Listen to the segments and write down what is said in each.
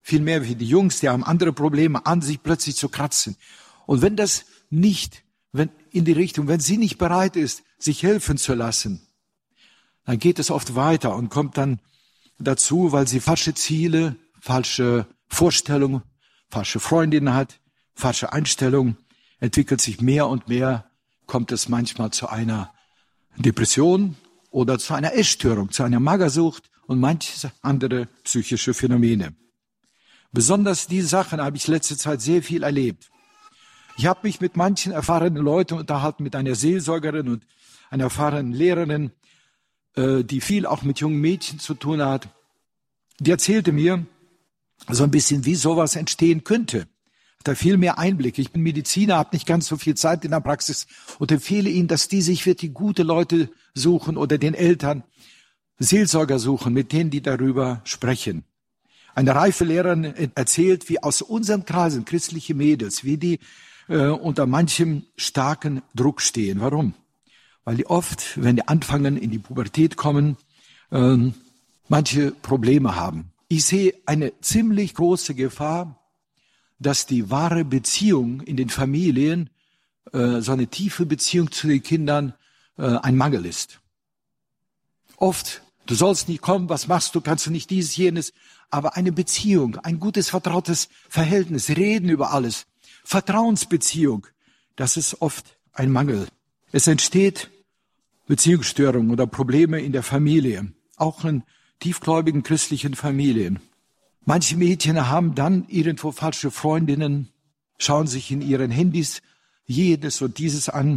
viel mehr wie die Jungs, die haben andere Probleme, an sich plötzlich zu kratzen. Und wenn das nicht, wenn sie nicht bereit ist, sich helfen zu lassen, dann geht es oft weiter und kommt dann dazu, weil sie falsche Ziele, falsche Vorstellungen, falsche Freundinnen hat, falsche Einstellungen, entwickelt sich mehr und mehr, kommt es manchmal zu einer Depression oder zu einer Essstörung, zu einer Magersucht und manche andere psychische Phänomene. Besonders diese Sachen habe ich letzte Zeit sehr viel erlebt. Ich habe mich mit manchen erfahrenen Leuten unterhalten, mit einer Seelsorgerin und einer erfahrenen Lehrerin, die viel auch mit jungen Mädchen zu tun hat. Die erzählte mir so ein bisschen, wie sowas entstehen könnte. Da viel mehr Einblick. Ich bin Mediziner, habe nicht ganz so viel Zeit in der Praxis und empfehle Ihnen, dass die sich wirklich gute Leute suchen oder den Eltern Seelsorger suchen, mit denen die darüber sprechen. Eine reife Lehrerin erzählt, wie aus unseren Kreisen christliche Mädels, wie die unter manchem starken Druck stehen. Warum? Weil die oft, wenn die anfangen, in die Pubertät kommen, manche Probleme haben. Ich sehe eine ziemlich große Gefahr, dass die wahre Beziehung in den Familien, so eine tiefe Beziehung zu den Kindern, ein Mangel ist. Oft, du sollst nicht kommen, was machst du, kannst du nicht dieses, jenes, aber eine Beziehung, ein gutes, vertrautes Verhältnis, reden über alles, Vertrauensbeziehung, das ist oft ein Mangel. Es entsteht Beziehungsstörungen oder Probleme in der Familie, auch in tiefgläubigen christlichen Familien. Manche Mädchen haben dann irgendwo falsche Freundinnen, schauen sich in ihren Handys jedes und dieses an,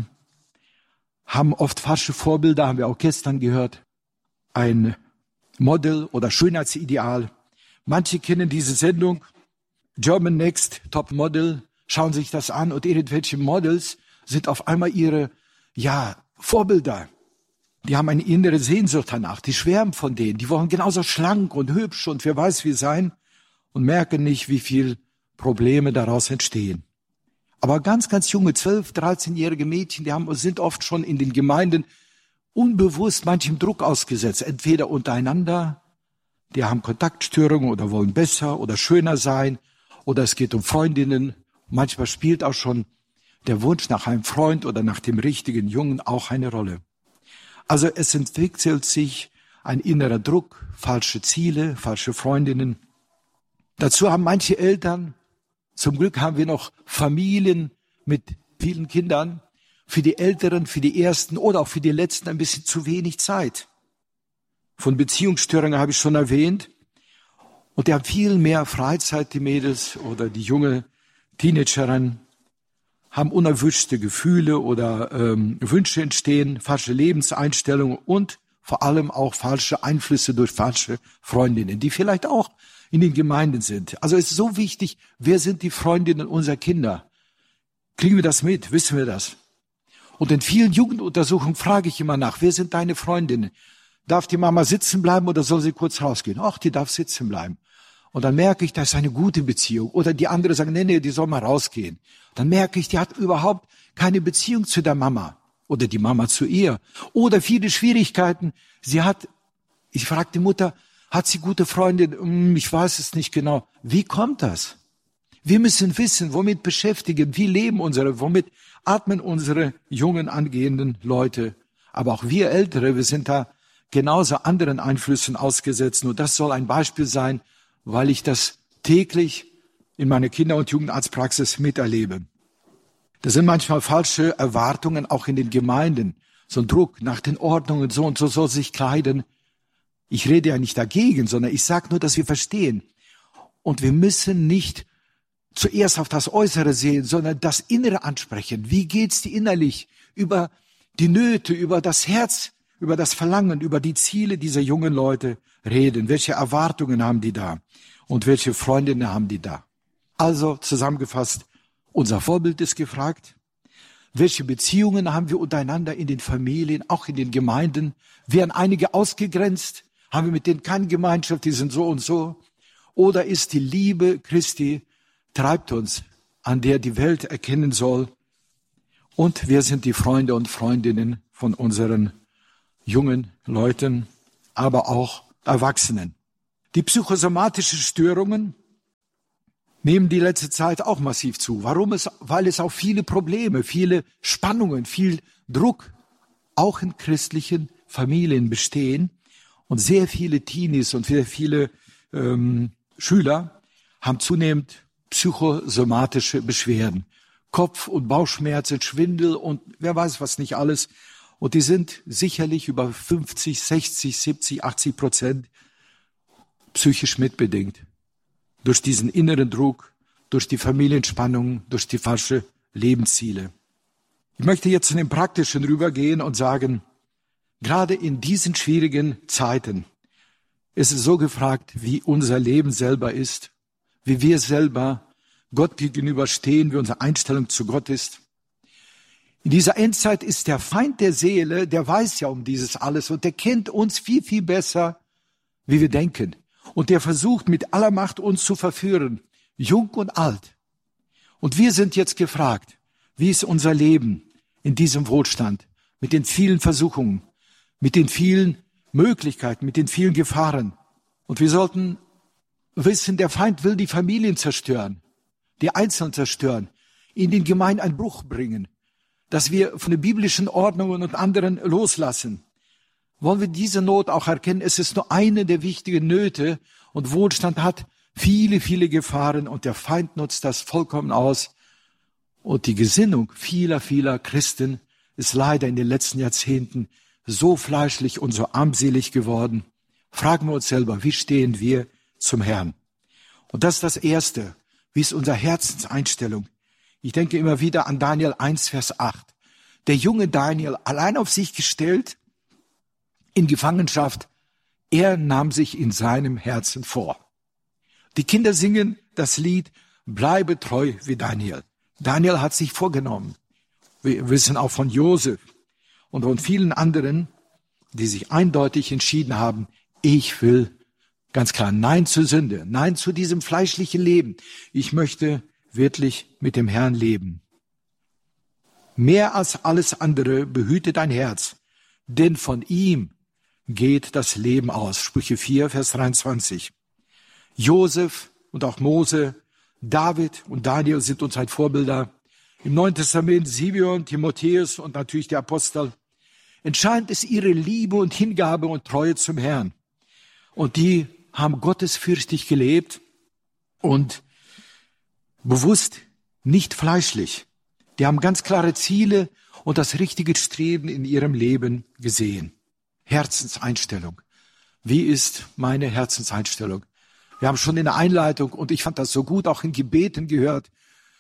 haben oft falsche Vorbilder, haben wir auch gestern gehört, ein Model oder Schönheitsideal. Manche kennen diese Sendung, German Next Top Model, schauen sich das an und irgendwelche Models sind auf einmal ihre, Vorbilder. Die haben eine innere Sehnsucht danach, die schwärmen von denen, die wollen genauso schlank und hübsch und wer weiß wie sein und merken nicht, wie viel Probleme daraus entstehen. Aber ganz, ganz junge, 12-, 13-jährige Mädchen, sind oft schon in den Gemeinden unbewusst manchem Druck ausgesetzt, entweder untereinander, die haben Kontaktstörungen oder wollen besser oder schöner sein, oder es geht um Freundinnen. Manchmal spielt auch schon der Wunsch nach einem Freund oder nach dem richtigen Jungen auch eine Rolle. Also es entwickelt sich ein innerer Druck, falsche Ziele, falsche Freundinnen. Dazu haben manche Eltern, zum Glück haben wir noch Familien mit vielen Kindern, für die Älteren, für die Ersten oder auch für die Letzten ein bisschen zu wenig Zeit. Von Beziehungsstörungen habe ich schon erwähnt. Und die haben viel mehr Freizeit, die Mädels oder die junge Teenagerin, haben unerwünschte Gefühle oder Wünsche entstehen, falsche Lebenseinstellungen und vor allem auch falsche Einflüsse durch falsche Freundinnen, die vielleicht auch in den Gemeinden sind. Also es ist so wichtig, wer sind die Freundinnen unserer Kinder? Kriegen wir das mit? Wissen wir das? Und in vielen Jugenduntersuchungen frage ich immer nach, wer sind deine Freundinnen? Darf die Mama sitzen bleiben oder soll sie kurz rausgehen? Ach, die darf sitzen bleiben. Und dann merke ich, das ist eine gute Beziehung. Oder die andere sagen, nee, die soll mal rausgehen. Dann merke ich, die hat überhaupt keine Beziehung zu der Mama. Oder die Mama zu ihr. Oder viele Schwierigkeiten. Ich frage die Mutter, hat sie gute Freundin? Ich weiß es nicht genau. Wie kommt das? Wir müssen wissen, womit beschäftigen, womit atmen unsere jungen, angehenden Leute. Aber auch wir Ältere, wir sind da genauso anderen Einflüssen ausgesetzt. Und das soll ein Beispiel sein, weil ich das täglich in meiner Kinder- und Jugendarztpraxis miterlebe. Das sind manchmal falsche Erwartungen auch in den Gemeinden. So ein Druck nach den Ordnungen, so und so soll sich kleiden. Ich rede ja nicht dagegen, sondern ich sage nur, dass wir verstehen. Und wir müssen nicht zuerst auf das Äußere sehen, sondern das Innere ansprechen. Wie geht's dir innerlich? Über die Nöte, über das Herz, über das Verlangen, über die Ziele dieser jungen Leute reden. Welche Erwartungen haben die da? Und welche Freundinnen haben die da? Also zusammengefasst, unser Vorbild ist gefragt. Welche Beziehungen haben wir untereinander in den Familien, auch in den Gemeinden? Werden einige ausgegrenzt? Haben wir mit denen keine Gemeinschaft, die sind so und so? Oder ist die Liebe Christi, treibt uns, an der die Welt erkennen soll? Und wer sind die Freunde und Freundinnen von unseren jungen Leuten, aber auch Erwachsenen? Die psychosomatischen Störungen nehmen die letzte Zeit auch massiv zu. Warum? Weil es auch viele Probleme, viele Spannungen, viel Druck auch in christlichen Familien bestehen. Und sehr viele Teenies und sehr viele Schüler haben zunehmend psychosomatische Beschwerden. Kopf- und Bauchschmerzen, Schwindel und wer weiß was nicht alles. Und die sind sicherlich über 50, 60, 70, 80% psychisch mitbedingt. Durch diesen inneren Druck, durch die Familienspannung, durch die falschen Lebensziele. Ich möchte jetzt zu dem Praktischen rübergehen und sagen, gerade in diesen schwierigen Zeiten ist es so gefragt, wie unser Leben selber ist, wie wir selber Gott gegenüberstehen, wie unsere Einstellung zu Gott ist. In dieser Endzeit ist der Feind der Seele, der weiß ja um dieses alles und der kennt uns viel, viel besser, wie wir denken. Und der versucht mit aller Macht uns zu verführen, jung und alt. Und wir sind jetzt gefragt, wie ist unser Leben in diesem Wohlstand, mit den vielen Versuchungen, mit den vielen Möglichkeiten, mit den vielen Gefahren. Und wir sollten wissen, der Feind will die Familien zerstören, die Einzelnen zerstören, in den Gemeinden einen Bruch bringen, dass wir von den biblischen Ordnungen und anderen loslassen. Wollen wir diese Not auch erkennen? Es ist nur eine der wichtigen Nöte und Wohlstand hat viele, viele Gefahren und der Feind nutzt das vollkommen aus. Und die Gesinnung vieler, vieler Christen ist leider in den letzten Jahrzehnten so fleischlich und so armselig geworden. Fragen wir uns selber, wie stehen wir zum Herrn? Und das ist das Erste. Wie ist unsere Herzenseinstellung? Ich denke immer wieder an Daniel 1, Vers 8. Der junge Daniel, allein auf sich gestellt, in Gefangenschaft, er nahm sich in seinem Herzen vor. Die Kinder singen das Lied, bleibe treu wie Daniel. Daniel hat sich vorgenommen. Wir wissen auch von Josef und von vielen anderen, die sich eindeutig entschieden haben, ich will ganz klar Nein zur Sünde, Nein zu diesem fleischlichen Leben. Ich möchte wirklich mit dem Herrn leben. Mehr als alles andere behüte dein Herz, denn von ihm geht das Leben aus. Sprüche 4, Vers 23. Josef und auch Mose, David und Daniel sind uns halt Vorbilder. Im Neuen Testament Simeon, Timotheus und natürlich der Apostel. Entscheidend ist ihre Liebe und Hingabe und Treue zum Herrn. Und die haben gottesfürchtig gelebt und bewusst nicht fleischlich. Die haben ganz klare Ziele und das richtige Streben in ihrem Leben gesehen. Herzenseinstellung. Wie ist meine Herzenseinstellung? Wir haben schon in der Einleitung, und ich fand das so gut, auch in Gebeten gehört,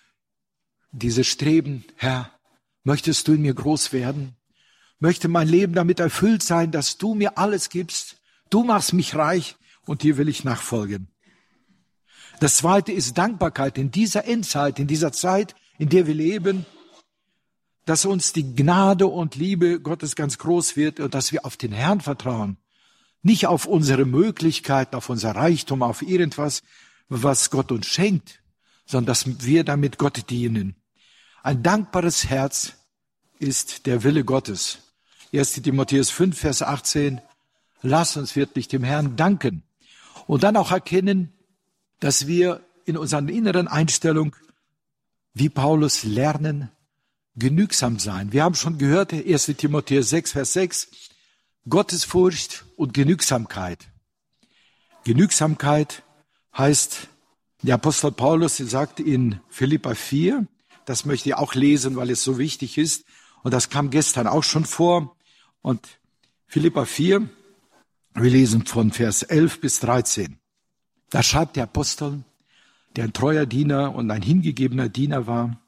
dieses Streben, Herr, möchtest du in mir groß werden? Möchte mein Leben damit erfüllt sein, dass du mir alles gibst? Du machst mich reich und dir will ich nachfolgen. Das Zweite ist Dankbarkeit in dieser Endzeit, in dieser Zeit, in der wir leben, dass uns die Gnade und Liebe Gottes ganz groß wird und dass wir auf den Herrn vertrauen. Nicht auf unsere Möglichkeiten, auf unser Reichtum, auf irgendwas, was Gott uns schenkt, sondern dass wir damit Gott dienen. Ein dankbares Herz ist der Wille Gottes. 1. Timotheus 5, Vers 18. Lass uns wirklich dem Herrn danken. Und dann auch erkennen, dass wir in unserer inneren Einstellung, wie Paulus, lernen, genügsam sein. Wir haben schon gehört, 1. Timotheus 6, Vers 6, Gottesfurcht und Genügsamkeit. Genügsamkeit heißt, der Apostel Paulus sagt in Philipper 4, das möchte ich auch lesen, weil es so wichtig ist, und das kam gestern auch schon vor, und Philipper 4, wir lesen von Vers 11 bis 13. Da schreibt der Apostel, der ein treuer Diener und ein hingegebener Diener war,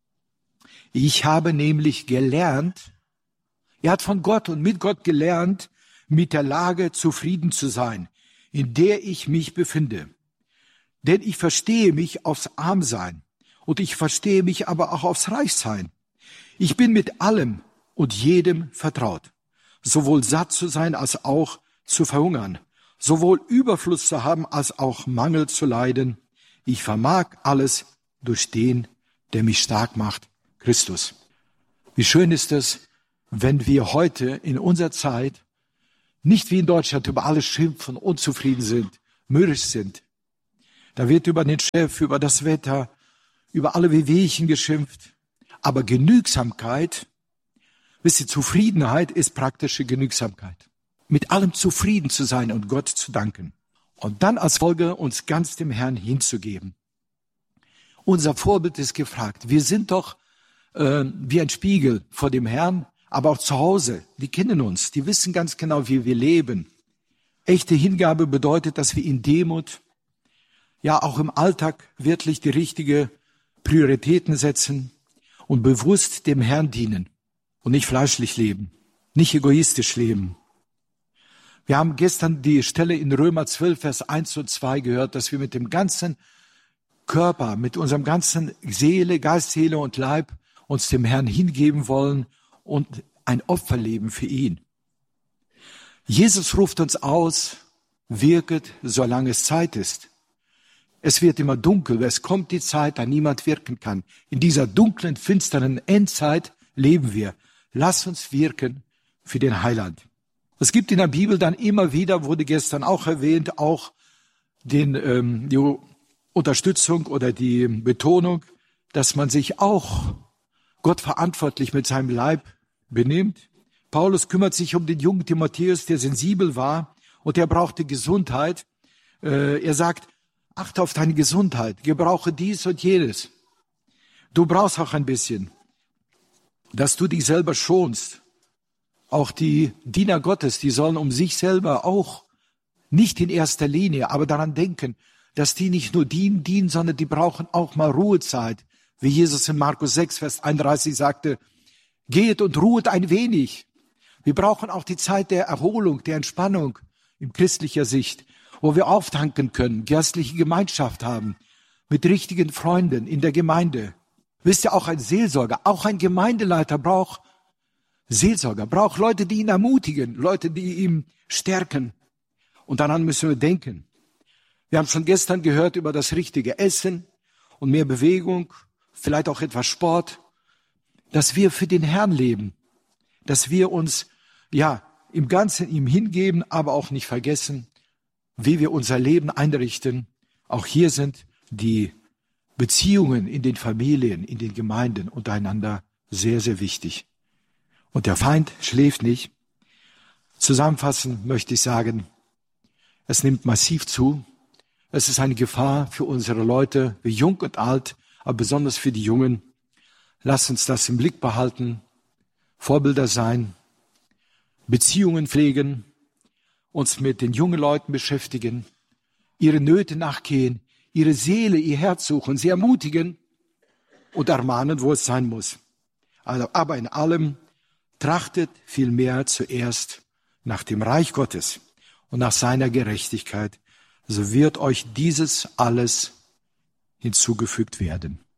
ich habe nämlich gelernt, er hat von Gott und mit Gott gelernt, mit der Lage zufrieden zu sein, in der ich mich befinde. Denn ich verstehe mich aufs Armsein und ich verstehe mich aber auch aufs Reichsein. Ich bin mit allem und jedem vertraut, sowohl satt zu sein als auch zu verhungern, sowohl Überfluss zu haben als auch Mangel zu leiden. Ich vermag alles durch den, der mich stark macht, Christus. Wie schön ist es, wenn wir heute in unserer Zeit nicht wie in Deutschland über alles schimpfen, unzufrieden sind, mürrisch sind. Da wird über den Chef, über das Wetter, über alle Wehwehchen geschimpft. Aber Genügsamkeit, wisst ihr, Zufriedenheit ist praktische Genügsamkeit. Mit allem zufrieden zu sein und Gott zu danken. Und dann als Folge uns ganz dem Herrn hinzugeben. Unser Vorbild ist gefragt. Wir sind doch wie ein Spiegel vor dem Herrn, aber auch zu Hause. Die kennen uns, die wissen ganz genau, wie wir leben. Echte Hingabe bedeutet, dass wir in Demut, ja auch im Alltag wirklich die richtigen Prioritäten setzen und bewusst dem Herrn dienen und nicht fleischlich leben, nicht egoistisch leben. Wir haben gestern die Stelle in Römer 12, Vers 1 und 2 gehört, dass wir mit dem ganzen Körper, mit unserem ganzen Seele, Geist, Seele und Leib uns dem Herrn hingeben wollen und ein Opfer leben für ihn. Jesus ruft uns aus, wirket, solange es Zeit ist. Es wird immer dunkel, es kommt die Zeit, da niemand wirken kann. In dieser dunklen, finsteren Endzeit leben wir. Lass uns wirken für den Heiland. Es gibt in der Bibel dann immer wieder, wurde gestern auch erwähnt, auch die Unterstützung oder die Betonung, dass man sich auch Gott verantwortlich mit seinem Leib benimmt. Paulus kümmert sich um den jungen Timotheus, der sensibel war und der brauchte Gesundheit. Er sagt, achte auf deine Gesundheit, gebrauche dies und jenes. Du brauchst auch ein bisschen, dass du dich selber schonst. Auch die Diener Gottes, die sollen um sich selber auch nicht in erster Linie, aber daran denken, dass die nicht nur dienen, sondern die brauchen auch mal Ruhezeit. Wie Jesus in Markus 6, Vers 31 sagte, geht und ruhet ein wenig. Wir brauchen auch die Zeit der Erholung, der Entspannung in christlicher Sicht, wo wir auftanken können, geistliche Gemeinschaft haben, mit richtigen Freunden in der Gemeinde. Wisst ihr, auch ein Seelsorger, auch ein Gemeindeleiter braucht Seelsorger, braucht Leute, die ihn ermutigen, Leute, die ihn stärken. Und daran müssen wir denken. Wir haben schon gestern gehört über das richtige Essen und mehr Bewegung, vielleicht auch etwas Sport, dass wir für den Herrn leben, dass wir uns im Ganzen ihm hingeben, aber auch nicht vergessen, wie wir unser Leben einrichten. Auch hier sind die Beziehungen in den Familien, in den Gemeinden untereinander sehr, sehr wichtig. Und der Feind schläft nicht. Zusammenfassend möchte ich sagen, es nimmt massiv zu. Es ist eine Gefahr für unsere Leute, wie jung und alt, aber besonders für die Jungen. Lasst uns das im Blick behalten, Vorbilder sein, Beziehungen pflegen, uns mit den jungen Leuten beschäftigen, ihre Nöte nachgehen, ihre Seele, ihr Herz suchen, sie ermutigen und ermahnen, wo es sein muss. Aber in allem trachtet vielmehr zuerst nach dem Reich Gottes und nach seiner Gerechtigkeit, so wird euch dieses alles hinzugefügt werden.